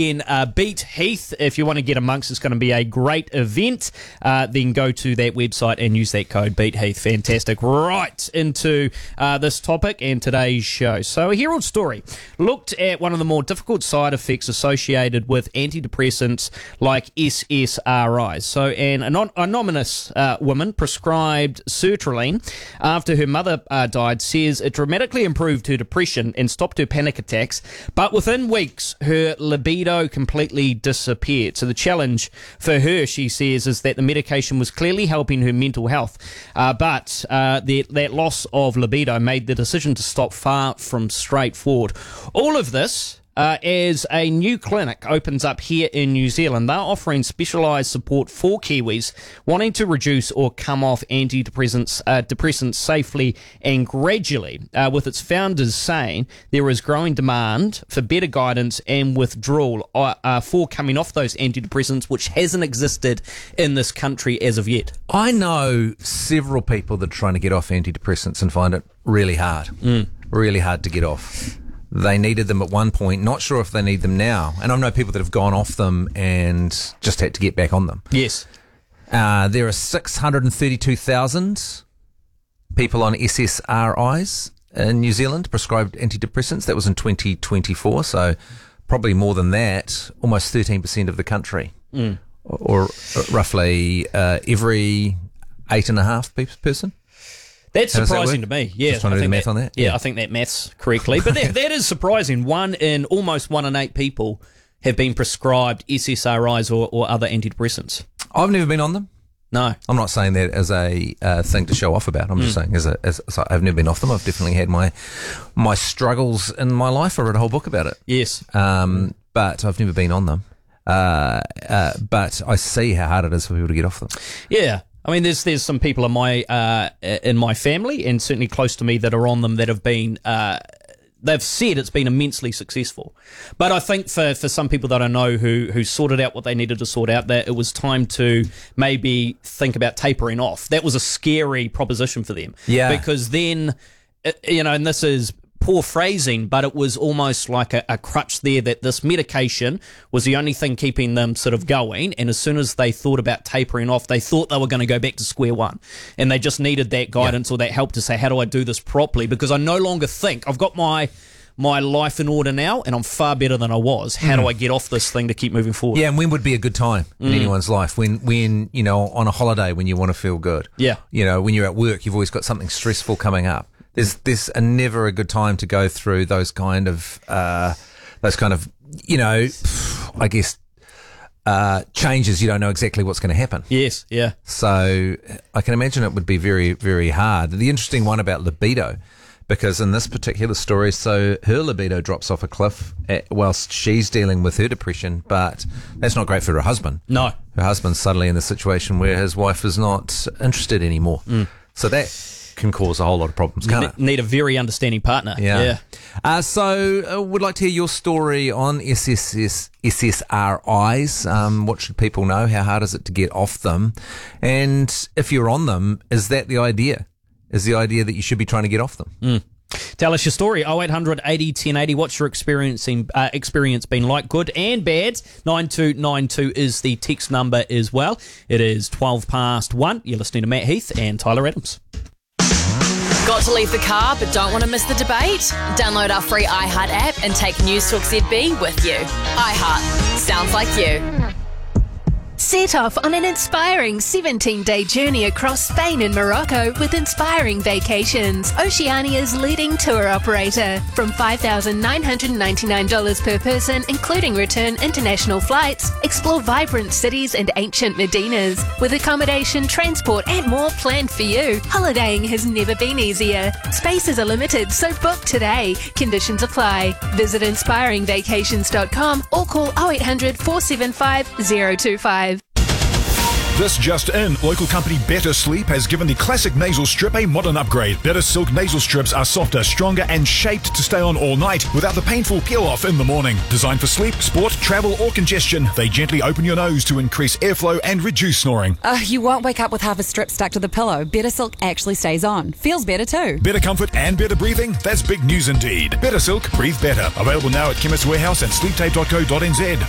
weekend. Beat Heath, if you want to get amongst, it's going to be a great event. Then go to that website and use that code Beat Heath. Fantastic. Right into this topic and today's show. So a Herald story looked at one of the more difficult side effects associated with antidepressants like SSRIs. So an anonymous woman prescribed sertraline after her mother died says it dramatically improved her depression and stopped her panic attacks, but within weeks her libido completely disappeared. So the challenge for her, she says, is that the medication was clearly helping her mental health, but that loss of libido made the decision to stop far from straightforward. All of this as a new clinic opens up here in New Zealand. They're offering specialised support for Kiwis wanting to reduce or come off antidepressants safely and gradually, with its founders saying there is growing demand for better guidance and withdrawal for coming off those antidepressants, which hasn't existed in this country as of yet. I know several people that are trying to get off antidepressants and find it really hard. Really hard to get off. They needed them at one point, not sure if they need them now. And I know people that have gone off them and just had to get back on them. Yes. There are 632,000 people on SSRIs in New Zealand, prescribed antidepressants. That was in 2024, so probably more than that, almost 13% of the country. Or roughly every 8.5 person. That's surprising to me. Yeah, Just trying to do the math on that. Yeah, I think that math's correctly. But that is surprising. Almost 1 in 8 people have been prescribed SSRIs or other antidepressants. I've never been on them. No. I'm not saying that as a thing to show off about. I'm just saying so I've never been off them. I've definitely had my struggles in my life. I wrote a whole book about it. Yes. But I've never been on them. But I see how hard it is for people to get off them. Yeah. I mean, there's some people in my family and certainly close to me that are on them that have been they've said it's been immensely successful. But I think for some people that I know who sorted out what they needed to sort out, that it was time to maybe think about tapering off. That was a scary proposition for them. Yeah. Because then, and this is poor phrasing, but it was almost like a crutch there, that this medication was the only thing keeping them sort of going, and as soon as they thought about tapering off, they thought they were going to go back to square one, and they just needed that guidance or that help to say, how do I do this properly, because I no longer think I've got my life in order now and I'm far better than I was. How do I get off this thing to keep moving forward? Yeah, and when would be a good time in anyone's life? When on a holiday, when you want to feel good. Yeah. When you're at work, you've always got something stressful coming up. There's never a good time to go through those kind of changes. You don't know exactly what's going to happen. Yes, yeah. So I can imagine it would be very, very hard. The interesting one about libido, because in this particular story, so her libido drops off a cliff whilst she's dealing with her depression, but that's not great for her husband. No. Her husband's suddenly in the situation where his wife is not interested anymore. So that can cause a whole lot of problems, can't it? Need a very understanding partner. Yeah. So would like to hear your story on SSRIs. What should people know? How hard is it to get off them? And if you're on them, is that the idea? Is the idea that you should be trying to get off them? Tell us your story, 0800 80 1080. What's your experience been like, good and bad? 9292 is the text number as well. It is 1. You're listening to Matt Heath and Tyler Adams. Got to leave the car but don't want to miss the debate? Download our free iHeart app and take News Talk ZB with you. iHeart. Sounds like you. Set off on an inspiring 17-day journey across Spain and Morocco with Inspiring Vacations, Oceania's leading tour operator. From $5,999 per person, including return international flights, explore vibrant cities and ancient Medinas. With accommodation, transport and more planned for you, holidaying has never been easier. Spaces are limited, so book today. Conditions apply. Visit inspiringvacations.com or call 0800 475 025. This just in, local company Better Sleep has given the classic nasal strip a modern upgrade. Better Silk nasal strips are softer, stronger and shaped to stay on all night without the painful peel-off in the morning. Designed for sleep, sport, travel or congestion, they gently open your nose to increase airflow and reduce snoring. You won't wake up with half a strip stuck to the pillow. Better Silk actually stays on. Feels better too. Better comfort and better breathing? That's big news indeed. Better Silk, breathe better. Available now at Chemist Warehouse and sleeptape.co.nz.